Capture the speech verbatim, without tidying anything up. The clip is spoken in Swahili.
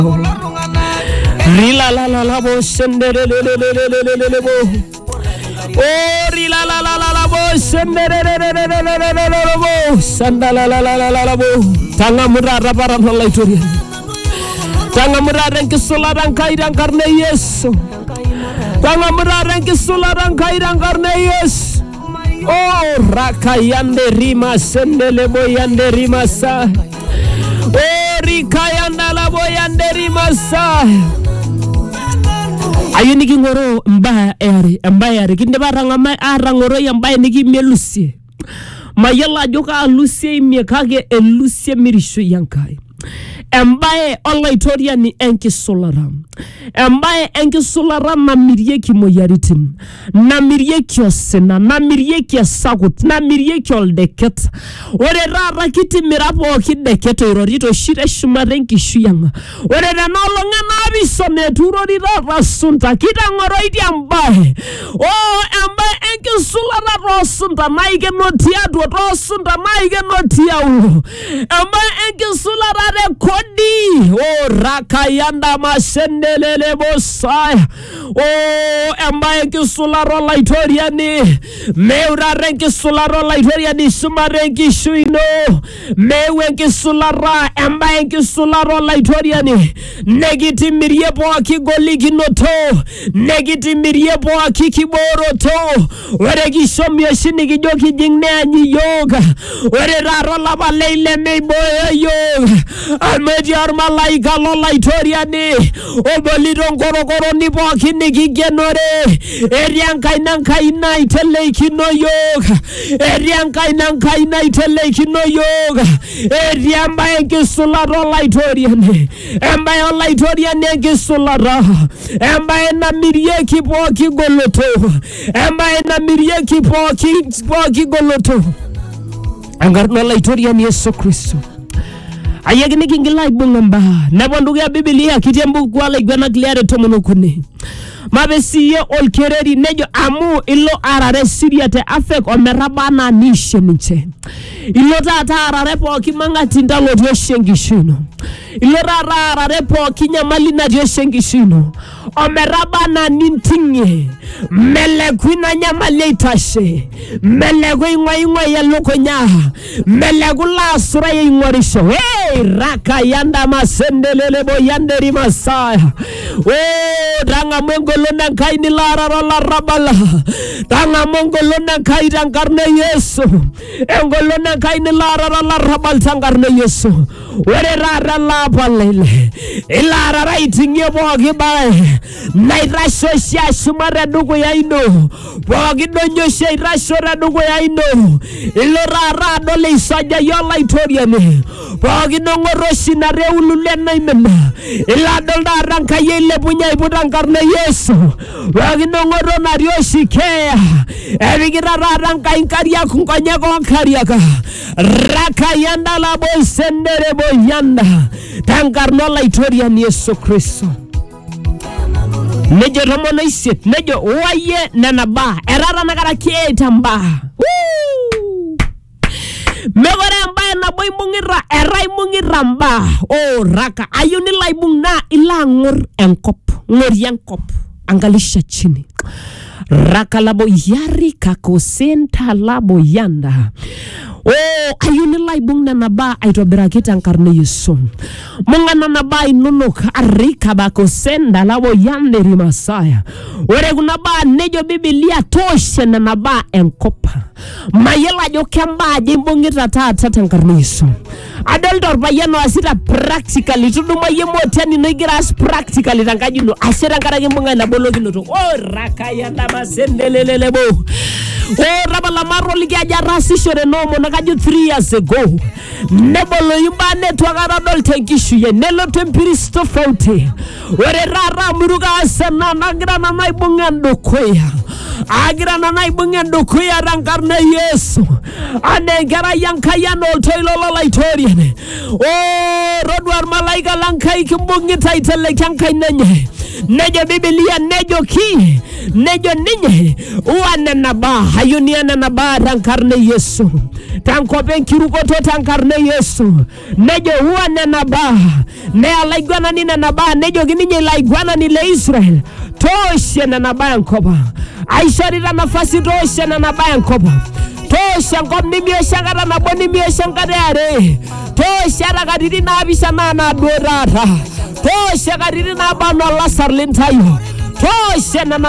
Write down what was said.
Rila la la la bo sendere le le le le le le le bo. Oh rila la la la la bo sendere le le le le le le le bo. Sanda la la la la la bo. Tanga murara para la historia. Tanga murara que solarang kairang karne Yesu. Tanga murara que solarang kairang karne Yesu. Oh rakayande rima sendele boyande rima sa. Oh rikayanda la boyande rima sa. Ayo niki ngoro mbaya ere mbaya ere kinde baranga mai arangoro ya mbaya niki melusie mayela joka lusie miekage elusie mirisho yankai embaye olaitoria ni enki solaram embaye enki solaram na mirieki moyaritin na mirieki osena na mirieki sagut na mirieki oldeket ore rara kiti mirapo kideket ororito shire shumarenki shuyanga ore na nolonga na bisone turori rara sunta kitangoro idi embaye oh embaye enki solara sunta naige notia do sunta naige notia u embaye enki solara re oh rakayanda masendelele bosaya oh embaye kisularo laitoria ni meura renki sularo laitoria ni sumarenki shuino mewe kisulara embaye kisularo laitoria ni negiti mirie po akigoli ginoto negiti mirie po akikiboro to were gisomye shini gijoki jingne anyi yoga were raro laba leile meiboya yoga Almeji armalaika lola itoria ni obolidon koro koro ni boki ni gigenore eriankai nankai na itele kino yoga eriankai nankai na itele kino yoga eriamba engisula rola itoria ni emba yola itoria ni engisula raha emba ena mirieki boki goloto emba ena mirieki boki boki goloto angarno la itoria ni Yesu Kristo ayegini kingila ibungamba nabondugu ya Biblia kitembu kwa la igwana kliare tomono kune mabesiye olkereri nejo amu ilo arare siriate afek omerabana nishe niche ilo tata arare po kimanga tindalo dio shengishino ilo rara arare po kinyamali na dio shengishino omerabana nintinge melekwina nyamali itashe melekwe ingwa ingwa ya loko nyaha melekula sura ya ingwarisho hey raka yanda masendelele bo yanderi masaya oh danga mwengo lona kaini lara rola rabala tanga mongo lona kaida karne Yesu engo lona kaini lara rola rabal tangarne Yesu were rara la palele ilara raitinge bogi bae nairasho sha sumara dugo ya ino bogi donyo sha irasho ra dugo ya ino ilora dole isaja yola itoria ni bogi nongoroshi na reulule na imena ila dolda ranka yele bunya ibudan karne Yesu bogi nongoro na rioshi kea evigira ranka inkaria kunkonya kwa kariaka raka yanda la boy sendere boy yanda tangarno la itoria ni Yesu Kristo nejo romono iset nejo waye nanaba erara nagara kietamba megore ambaye na boy mungira erai mungira mba oh raka ayuni laibung na ilangor enkop ngor yankop angalisha chini raka labo yari kako senta labo yanda oh ayuni laibung na naba aitobera kitankarne Yesu munga na naba inunuk arika bako senda labo yande rimasaya ore kunaba nejo Biblia toshe na naba enkopa mayela jo kamba jimbongita tata tankarne Yesu adaldor bayano asita practically tuduma yemo tani noigiras practically tangajino asira karage munga na bologino to oh raka yanda masendelelelebo oh rabala maro ligaja rasishore nomo nakaju three years ago nebolo yumbane twagara dol tenkishu ye nelo tempiristo fauti ore rara muruga asana nagira na naibunga ndokoya agira na naibunga ndokoya rankarne Yesu anegara yankayano toilolo laitoria oh rodwar malaika lankai kimbungi taitele kankai nenye nejo Biblia nejo ki nejo ninye uane naba hayuniana naba rankarne Yesu tankope nkirukoto tankarne Yesu nejo huwa nenaba ne alaigwana ni nenaba nejo gininye laigwana ni le Israel toshe nenaba yankoba aisharira nafasi toshe nenaba yankoba toshe ngom nimiesha ngara nabo nimiesha ngare toshe ragadiri nabisha nana dorata toshe gadiri nabano lasarlintayo toshe nana